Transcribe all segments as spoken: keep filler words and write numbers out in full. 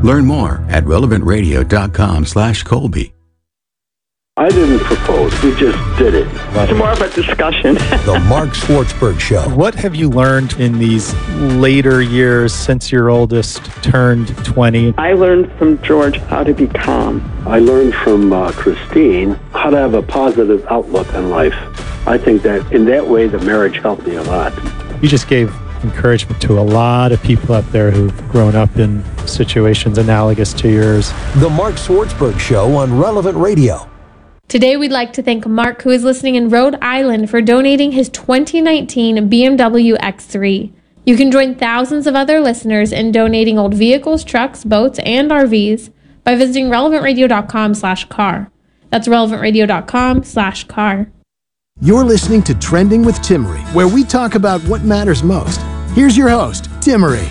Learn more at relevant radio dot com slash Colby. I didn't propose. We just did it. It's more of a discussion. The Mark Schwartzberg Show. What have you learned in these later years since your oldest turned twenty? I learned from George how to be calm. I learned from uh, Christine how to have a positive outlook on life. I think that in that way, the marriage helped me a lot. You just gave encouragement to a lot of people out there who've grown up in situations analogous to yours. The Mark Schwartzberg Show on Relevant Radio. Today, we'd like to thank Mark, who is listening in Rhode Island, for donating his twenty nineteen B M W X three. You can join thousands of other listeners in donating old vehicles, trucks, boats, and R Vs by visiting relevant radio dot com slash car. That's relevant radio dot com slash car. You're listening to Trending with Timmery, where we talk about what matters most. Here's your host, Timmery.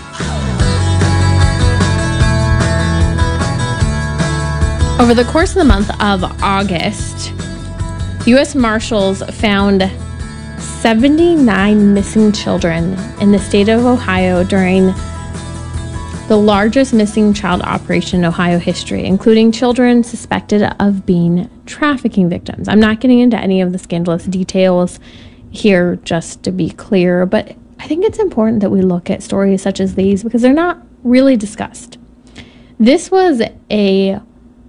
Over the course of the month of August, U S Marshals found seventy-nine missing children in the state of Ohio during the largest missing child operation in Ohio history, including children suspected of being trafficking victims. I'm not getting into any of the scandalous details here, just to be clear, but I think it's important that we look at stories such as these because they're not really discussed. This was a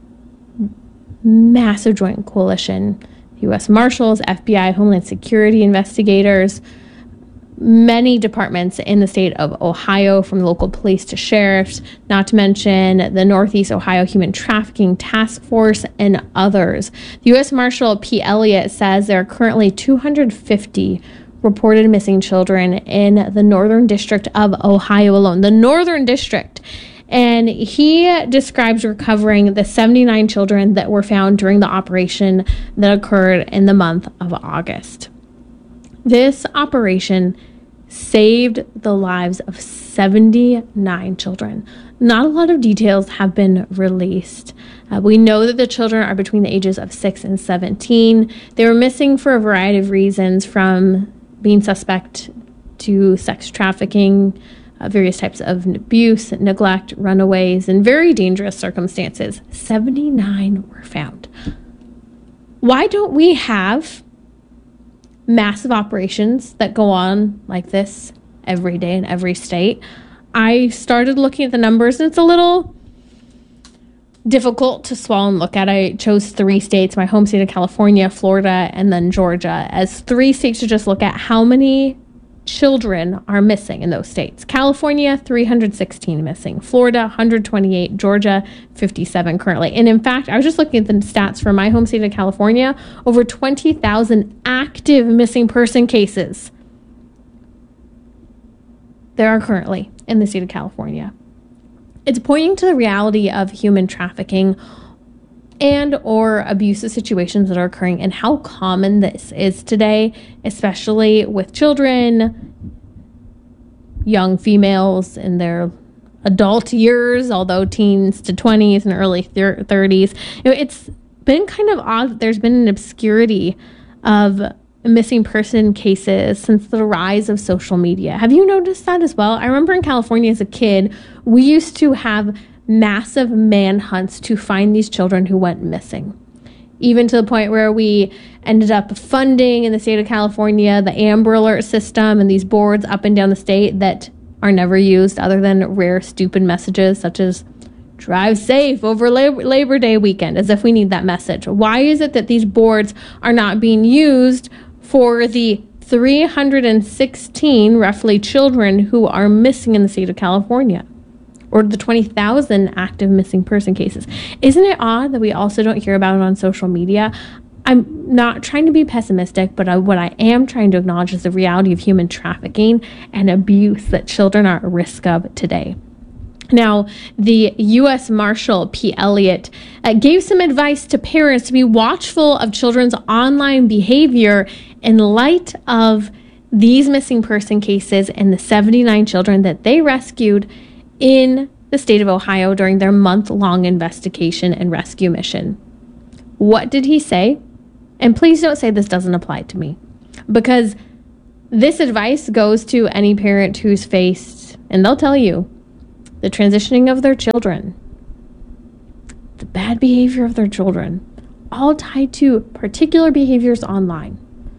massive joint coalition. U S Marshals, F B I, Homeland Security investigators, many departments in the state of Ohio, from local police to sheriffs, not to mention the Northeast Ohio Human Trafficking Task Force and others. The U S Marshal P. Elliott says there are currently two hundred fifty reported missing children in the Northern District of Ohio alone. The Northern District. And he describes recovering the seventy-nine children that were found during the operation that occurred in the month of August. This operation saved the lives of seventy-nine children. Not a lot of details have been released. Uh, we know that the children are between the ages of six and seventeen. They were missing for a variety of reasons, from being suspect to sex trafficking, Uh, various types of abuse, neglect, runaways, and very dangerous circumstances. seventy-nine were found. Why don't we have massive operations that go on like this every day in every state? I started looking at the numbers, and it's a little difficult to swallow and look at. I chose three states, my home state of California, Florida, and then Georgia, as three states to just look at how many children are missing in those states. California, three hundred sixteen missing. Florida, one hundred twenty-eight. Georgia, fifty-seven currently. And in fact, I was just looking at the stats for my home state of California, over twenty thousand active missing person cases there are currently in the state of California. It's pointing to the reality of human trafficking and or abusive situations that are occurring, and how common this is today, especially with children, young females in their adult years, although teens to twenties and early thirties. You know, it's been kind of odd that there's been an obscurity of missing person cases since the rise of social media. Have you noticed that as well? I remember in California as a kid, we used to have massive manhunts to find these children who went missing, even to the point where we ended up funding in the state of California the Amber Alert system and these boards up and down the state that are never used other than rare stupid messages such as drive safe over Labor, Labor Day weekend, as if we need that message. Why is it that these boards are not being used for the three hundred sixteen roughly children who are missing in the state of California, or the twenty thousand active missing person cases? Isn't it odd that we also don't hear about it on social media? I'm not trying to be pessimistic, but I, what I am trying to acknowledge is the reality of human trafficking and abuse that children are at risk of today. Now, the U S Marshal P. Elliott uh, gave some advice to parents to be watchful of children's online behavior in light of these missing person cases and the seventy-nine children that they rescued in the state of Ohio during their month-long investigation and rescue mission. What did he say? And please don't say this doesn't apply to me, because this advice goes to any parent who's faced, and they'll tell you, the transitioning of their children the bad behavior of their children, all tied to particular behaviors online.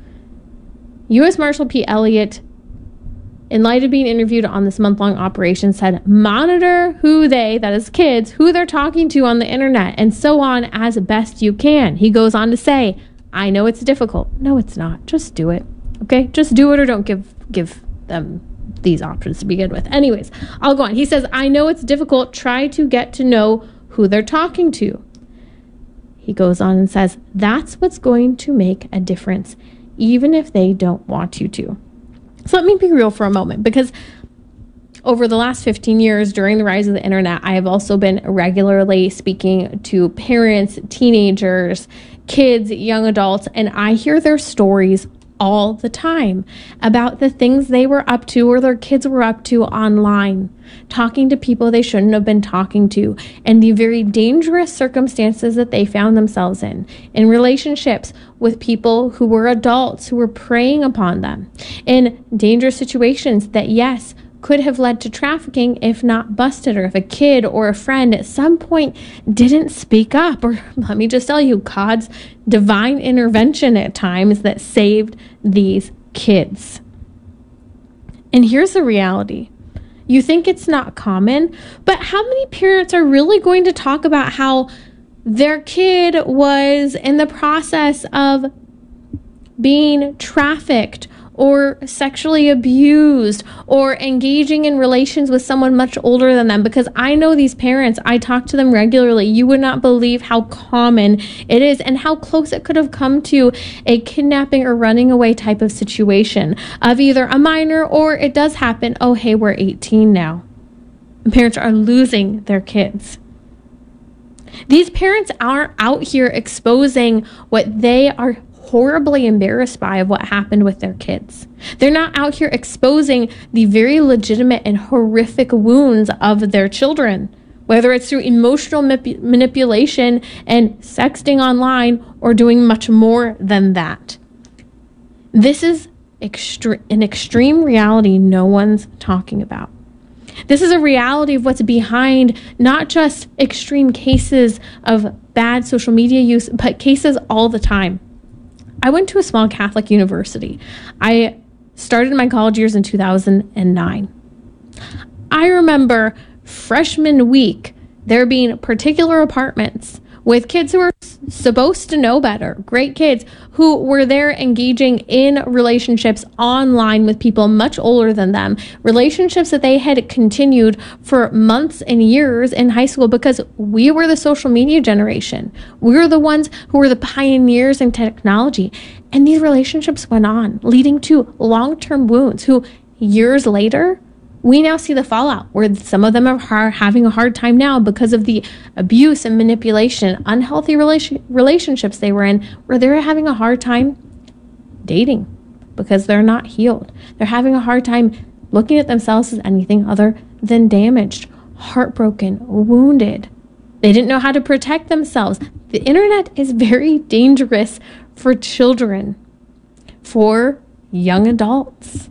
U S Marshal Pete Elliott, in light of being interviewed on this month-long operation, said, monitor who they, that is kids, who they're talking to on the internet and so on as best you can. He goes on to say, I know it's difficult. No, it's not. Just do it. Okay? Just do it or don't give give them these options to begin with. Anyways, I'll go on. He says, I know it's difficult. Try to get to know who they're talking to. He goes on and says, that's what's going to make a difference, even if they don't want you to. So let me be real for a moment, because over the last fifteen years, during the rise of the internet, I have also been regularly speaking to parents, teenagers, kids, young adults, and I hear their stories all the time about the things they were up to or their kids were up to online, talking to people they shouldn't have been talking to, and the very dangerous circumstances that they found themselves in, in relationships with people who were adults who were preying upon them, in dangerous situations that, yes, could have led to trafficking if not busted, or if a kid or a friend at some point didn't speak up, or let me just tell you, God's divine intervention at times that saved these kids. And here's the reality. You think it's not common, but how many parents are really going to talk about how their kid was in the process of being trafficked or sexually abused or engaging in relations with someone much older than them? Because I know these parents, I talk to them regularly. You would not believe how common it is and how close it could have come to a kidnapping or running away type of situation of either a minor, or it does happen, oh, hey, we're eighteen now. And parents are losing their kids. These parents aren't out here exposing what they are horribly embarrassed by of what happened with their kids. They're not out here exposing the very legitimate and horrific wounds of their children, whether it's through emotional manip- manipulation and sexting online or doing much more than that. This is extre- an extreme reality no one's talking about. This is a reality of what's behind not just extreme cases of bad social media use, but cases all the time. I went to a small Catholic university. I started my college years in two thousand nine. I remember freshman week, there being particular apartments with kids who were supposed to know better, great kids who were there engaging in relationships online with people much older than them, relationships that they had continued for months and years in high school, because we were the social media generation. We were the ones who were the pioneers in technology. And these relationships went on, leading to long-term wounds, who years later, we now see the fallout, where some of them are hard, having a hard time now because of the abuse and manipulation, unhealthy relation, relationships they were in, where they're having a hard time dating because they're not healed. They're having a hard time looking at themselves as anything other than damaged, heartbroken, wounded. They didn't know how to protect themselves. The internet is very dangerous for children, for young adults.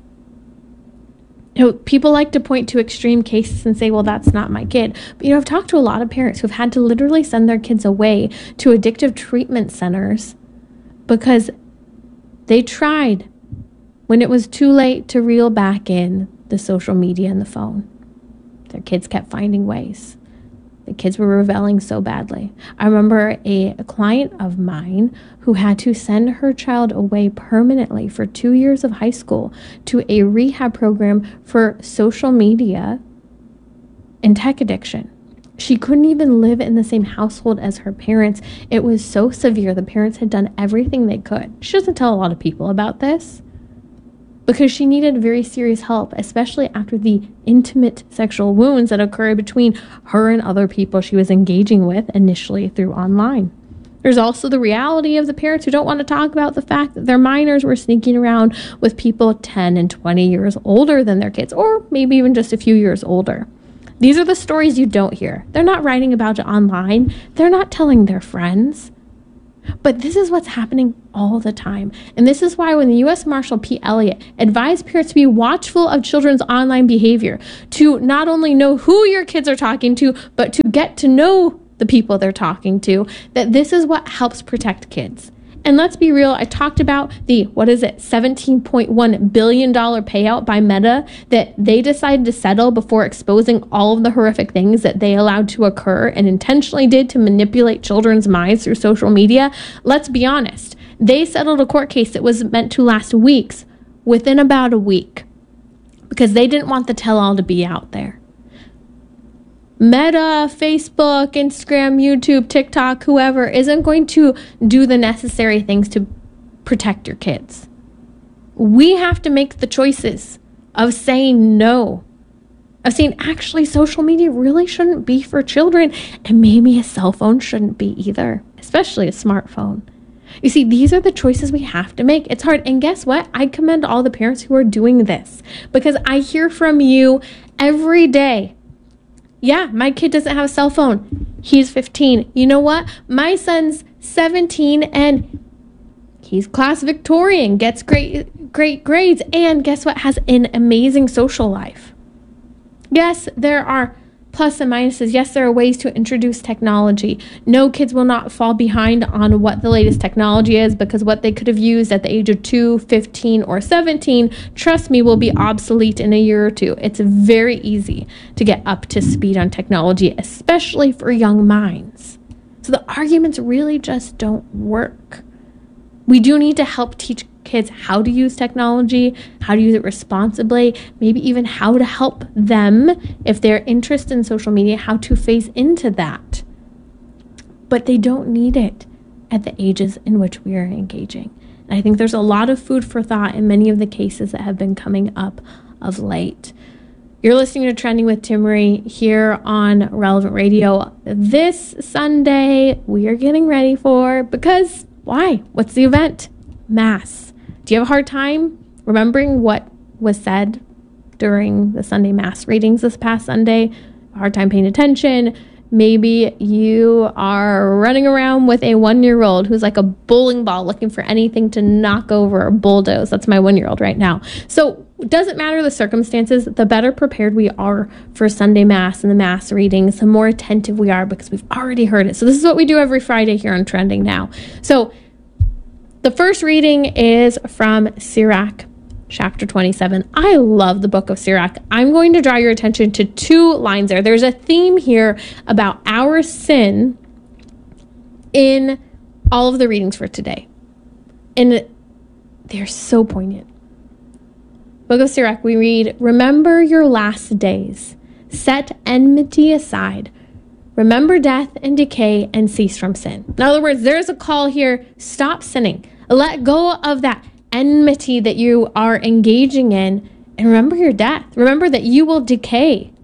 You know, people like to point to extreme cases and say, well, that's not my kid. But, you know, I've talked to a lot of parents who've had to literally send their kids away to addictive treatment centers because they tried when it was too late to reel back in the social media and the phone. Their kids kept finding ways. The kids were rebelling so badly. I remember a, a client of mine who had to send her child away permanently for two years of high school to a rehab program for social media and tech addiction. She couldn't even live in the same household as her parents. It was so severe. The parents had done everything they could. She doesn't tell a lot of people about this, because she needed very serious help, especially after the intimate sexual wounds that occurred between her and other people she was engaging with initially through online. There's also the reality of the parents who don't want to talk about the fact that their minors were sneaking around with people ten and twenty years older than their kids, or maybe even just a few years older. These are the stories you don't hear. They're not writing about it online. They're not telling their friends. But this is what's happening all the time. And this is why when the U S Marshal Pete Elliott advised parents to be watchful of children's online behavior, to not only know who your kids are talking to, but to get to know the people they're talking to, that this is what helps protect kids. And let's be real, I talked about the, what is it, seventeen point one billion dollars payout by Meta that they decided to settle before exposing all of the horrific things that they allowed to occur and intentionally did to manipulate children's minds through social media. Let's be honest, they settled a court case that was meant to last weeks within about a week because they didn't want the tell-all to be out there. Meta, Facebook, Instagram, YouTube, TikTok, whoever isn't going to do the necessary things to protect your kids. We have to make the choices of saying no, of saying actually social media really shouldn't be for children, and maybe a cell phone shouldn't be either, especially a smartphone. You see, these are the choices we have to make. It's hard. And guess what? I commend all the parents who are doing this because I hear from you every day. Yeah, my kid doesn't have a cell phone. He's fifteen. You know what? My son's seventeen and he's class Victorian, gets great great grades, and guess what? Has an amazing social life. Yes, there are plus and minuses. Yes, there are ways to introduce technology. No, kids will not fall behind on what the latest technology is because what they could have used at the age of two, fifteen, or seventeen, trust me, will be obsolete in a year or two. It's very easy to get up to speed on technology, especially for young minds. So the arguments really just don't work. We do need to help teach kids how to use technology, how to use it responsibly, maybe even how to help them, if they're interested in social media, how to phase into that. But they don't need it at the ages in which we are engaging. And I think there's a lot of food for thought in many of the cases that have been coming up of late. You're listening to Trending with Timmerie here on Relevant Radio. This Sunday, we are getting ready for, because why? What's the event? Mass. Do you have a hard time remembering what was said during the Sunday Mass readings this past Sunday? A hard time paying attention? Maybe you are running around with a one-year-old who's like a bowling ball looking for anything to knock over or bulldoze. That's my one-year-old right now. So it doesn't matter the circumstances. The better prepared we are for Sunday Mass and the Mass readings, the more attentive we are because we've already heard it. So this is what we do every Friday here on Trending Now. So the first reading is from Sirach, chapter twenty-seven. I love the book of Sirach. I'm going to draw your attention to two lines there. There's a theme here about our sin in all of the readings for today. And they're so poignant. Book of Sirach, we read, "Remember your last days. Set enmity aside. Remember death and decay and cease from sin." In other words, there's a call here. Stop sinning. Let go of that enmity that you are engaging in and remember your death. Remember that you will decay.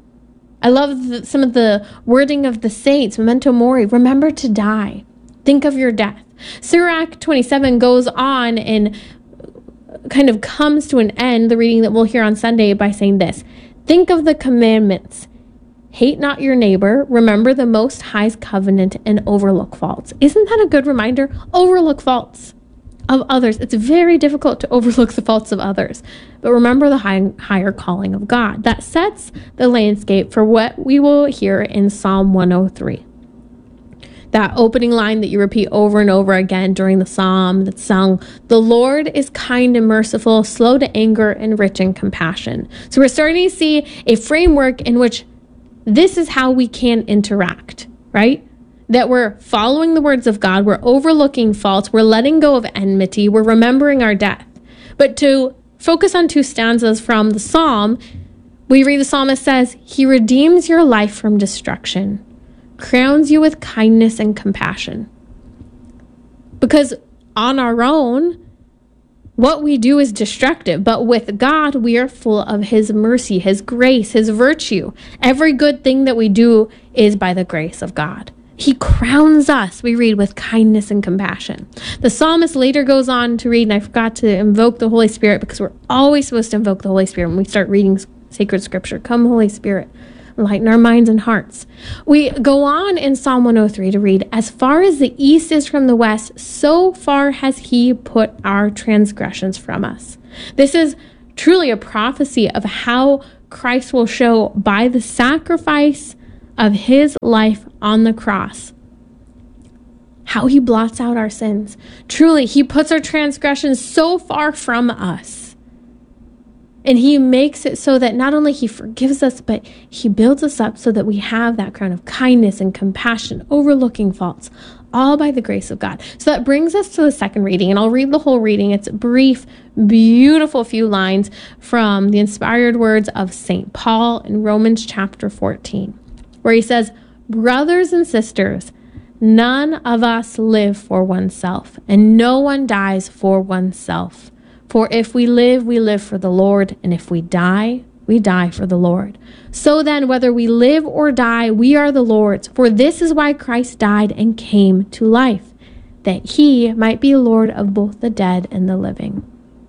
I love the, some of the wording of the saints. Memento mori. Remember to die. Think of your death. Sirach twenty-seven goes on and kind of comes to an end, the reading that we'll hear on Sunday, by saying this. Think of the commandments. Hate not your neighbor, remember the Most High's covenant, and overlook faults. Isn't that a good reminder? Overlook faults of others. It's very difficult to overlook the faults of others, but remember the high, higher calling of God. That sets the landscape for what we will hear in Psalm one oh three. That opening line that you repeat over and over again during the psalm that's sung, "The Lord is kind and merciful, slow to anger, and rich in compassion." So we're starting to see a framework in which this is how we can interact, right? That we're following the words of God, we're overlooking faults, we're letting go of enmity, we're remembering our death. But to focus on two stanzas from the psalm, we read the psalmist says, "He redeems your life from destruction, crowns you with kindness and compassion." Because on our own, what we do is destructive, but with God, we are full of His mercy, His grace, His virtue. Every good thing that we do is by the grace of God. He crowns us, we read, with kindness and compassion. The psalmist later goes on to read, and I forgot to invoke the Holy Spirit because we're always supposed to invoke the Holy Spirit when we start reading sacred scripture. Come, Holy Spirit, lighten our minds and hearts. We go on in Psalm one oh three to read, "As far as the east is from the west, so far has He put our transgressions from us." This is truly a prophecy of how Christ will show by the sacrifice of his life on the cross, how he blots out our sins. Truly, he puts our transgressions so far from us. And he makes it so that not only he forgives us, but he builds us up so that we have that crown of kindness and compassion, overlooking faults, all by the grace of God. So that brings us to the second reading, and I'll read the whole reading. It's a brief, beautiful few lines from the inspired words of Saint Paul in Romans chapter fourteen, where he says, "Brothers and sisters, none of us live for oneself, and no one dies for oneself. For if we live, we live for the Lord, and if we die, we die for the Lord. So then, whether we live or die, we are the Lord's. For this is why Christ died and came to life, that he might be Lord of both the dead and the living."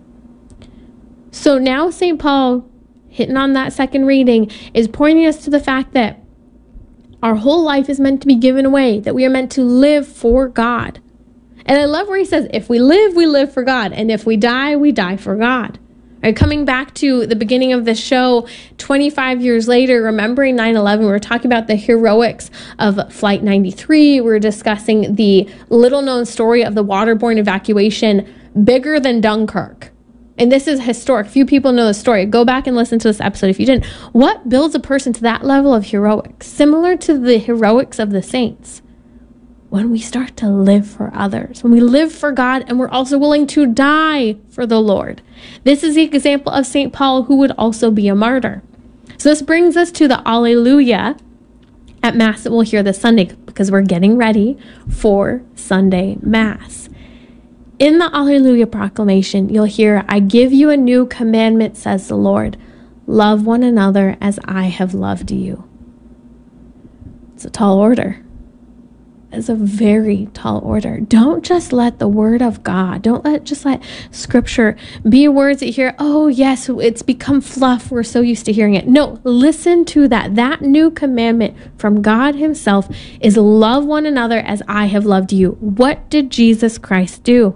So now Saint Paul, hitting on that second reading, is pointing us to the fact that our whole life is meant to be given away, that we are meant to live for God. And I love where he says, if we live, we live for God. And if we die, we die for God. Right, coming back to the beginning of the show, twenty-five years later, remembering nine eleven, we were talking about the heroics of Flight ninety-three. We were discussing the little-known story of the waterborne evacuation, bigger than Dunkirk. And this is historic. Few people know the story. Go back and listen to this episode if you didn't. What builds a person to that level of heroics? Similar to the heroics of the saints. When we start to live for others, when we live for God and we're also willing to die for the Lord. This is the example of Saint Paul, who would also be a martyr. So this brings us to the Alleluia at Mass that we'll hear this Sunday, because we're getting ready for Sunday Mass. In the Alleluia proclamation, you'll hear, "I give you a new commandment, says the Lord. Love one another as I have loved you." It's a tall order. It's a very tall order. Don't just let the word of God, don't let just let scripture be words that you hear, oh yes, it's become fluff, we're so used to hearing it. No, listen to that. That new commandment from God himself is love one another as I have loved you. What did Jesus Christ do?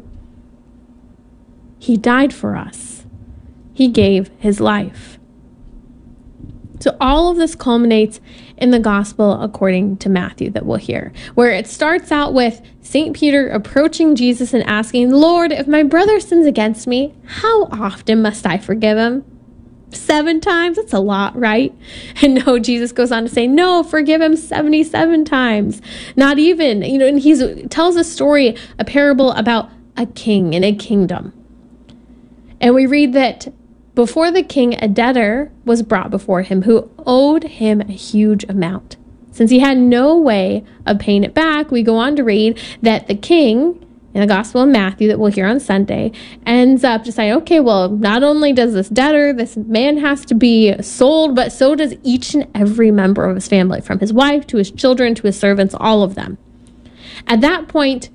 He died for us. He gave his life. So all of this culminates in the gospel according to Matthew that we'll hear, where it starts out with Saint Peter approaching Jesus and asking, "Lord, if my brother sins against me, how often must I forgive him? Seven times? That's a lot, right?" And no, Jesus goes on to say, no, forgive him seventy-seven times. Not even, you know, and he tells a story, a parable about a king and a kingdom. And we read that before the king, a debtor was brought before him who owed him a huge amount. Since he had no way of paying it back, we go on to read that the king, in the Gospel of Matthew that we'll hear on Sunday, ends up deciding, okay, well, not only does this debtor, this man has to be sold, but so does each and every member of his family, from his wife to his children to his servants, all of them. At that point,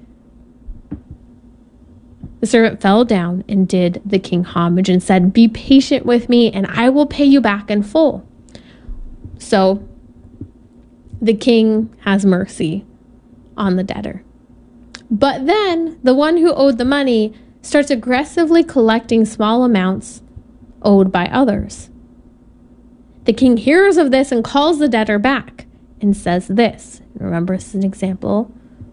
the servant fell down and did the king homage and said, "Be patient with me and I will pay you back in full." So the king has mercy on the debtor. But then the one who owed the money starts aggressively collecting small amounts owed by others. The king hears of this and calls the debtor back and says this. Remember, this is an example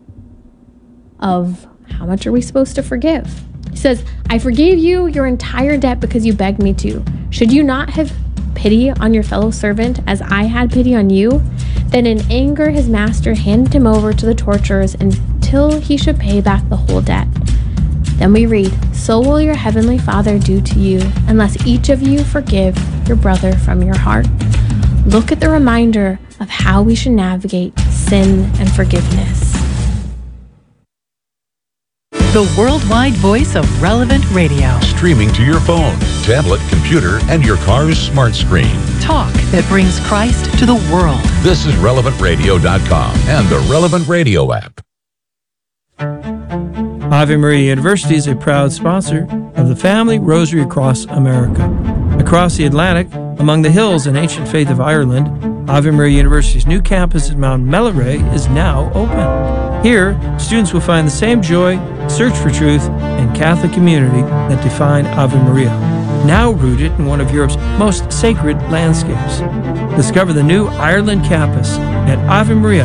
of how much are we supposed to forgive? He says, "I forgave you your entire debt because you begged me to. Should you not have pity on your fellow servant as I had pity on you?" Then in anger his master handed him over to the torturers until he should pay back the whole debt. Then we read, "So will your heavenly Father do to you, unless each of you forgive your brother from your heart." Look at the reminder of how we should navigate sin and forgiveness. The worldwide voice of Relevant Radio. Streaming to your phone, tablet, computer, and your car's smart screen. Talk that brings Christ to the world. This is relevant radio dot com and the Relevant Radio app. Ave Maria University is a proud sponsor of the Family Rosary Across America. Across the Atlantic, among the hills and ancient faith of Ireland, Ave Maria University's new campus at Mount Melleray is now open. Here, students will find the same joy, search for truth, and Catholic community that define Ave Maria. now rooted in one of Europe's most sacred landscapes. Discover the new Ireland campus at Ave Maria